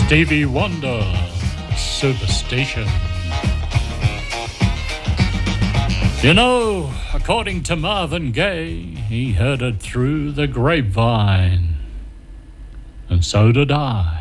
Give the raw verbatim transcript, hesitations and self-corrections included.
Stevie Wonder, Superstition. You know, according to Marvin Gaye, he heard it through the grapevine. And so did I.